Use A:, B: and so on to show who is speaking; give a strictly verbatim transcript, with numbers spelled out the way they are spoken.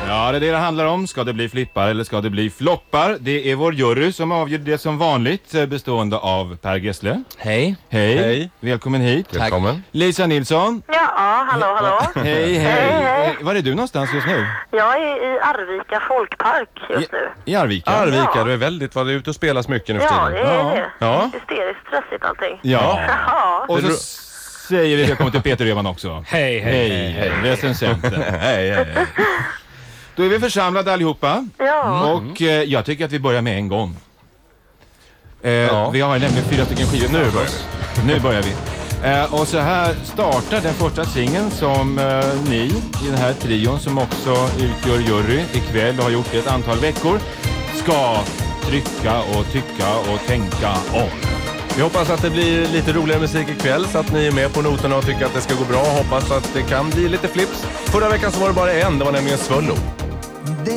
A: Ja, det är det det handlar om. Ska det bli flippar eller ska det bli floppar? Det är vår jury som avgör det som vanligt, bestående av Per Gessle.
B: Hej.
A: Hej.
C: Hej.
A: Välkommen hit.
B: Tack.
C: Välkommen.
A: Lisa Nilsson.
D: Ja, hallå, hallå.
A: Hej, hej.
D: Hej, hej.
A: Var är du någonstans just nu?
D: Jag är i Arvika folkpark just nu.
A: I Arvika?
C: Arvika,
D: Ja.
C: du är väldigt vad det är ute och spelas mycket nu för
D: Ja,
C: tiden.
D: det är
A: Ja.
D: det.
C: Ja.
D: Hysteriskt stressigt allting.
A: Ja.
D: Ja.
A: Och så
C: Det-
A: säger vi välkommen till Peter Öhman också.
B: Hej, hej,
A: Hej, hej. Recensenten.
C: Hej, hej, hej.
A: Då är vi församlade allihopa.
D: Ja.
A: Och eh, jag tycker att vi börjar med en gång. Eh,
C: Ja.
A: Vi har nämligen fyra stycken skivor. Nu börjar vi. Nu börjar vi. Eh, och så här startar den första singeln som eh, ni i den här trion som också utgör jury ikväll och har gjort det ett antal veckor ska trycka och tycka och tänka om.
C: Vi hoppas att det blir lite roligare musik ikväll så att ni är med på noterna och tycker att det ska gå bra. Hoppas att det kan bli lite flips. Förra veckan så var det bara en, det var nämligen Svullo.